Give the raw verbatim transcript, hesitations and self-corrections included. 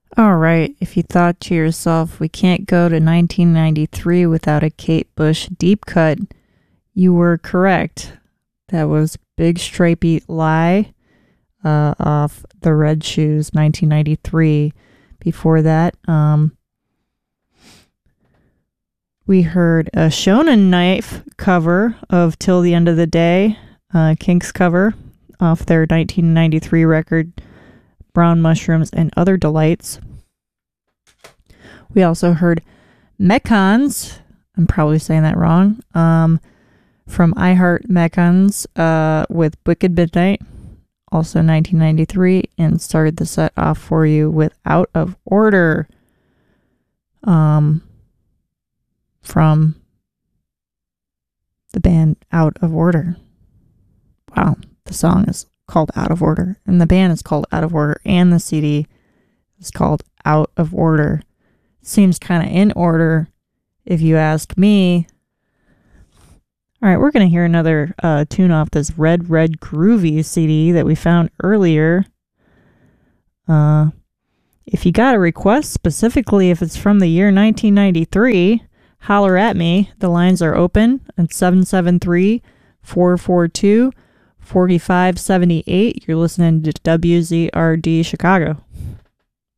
All right, if you thought to yourself, we can't go to nineteen ninety-three without a Kate Bush deep cut, you were correct. That was Big Stripey Lie uh, off The Red Shoes, nineteen ninety-three. Before that, um, we heard a Shonen Knife cover of Till the End of the Day, uh, Kinks cover off their nineteen ninety-three record, Brown Mushrooms and Other Delights. We also heard Mekons, I'm probably saying that wrong, um, from I Heart Mekons uh, with Wicked Midnight, also nineteen ninety-three, and started the set off for you with Out of Order um, from the band Out of Order. Wow, the song is called Out of Order, and the band is called Out of Order, and the C D is called Out of Order. Seems kind of in order, if you ask me. All right, we're going to hear another uh, tune off this Red Red Groovy C D that we found earlier. Uh, if you got a request, specifically if it's from the year nineteen ninety-three, holler at me. The lines are open at seven seven three, four four two, four five seven eight. You're listening to W Z R D Chicago.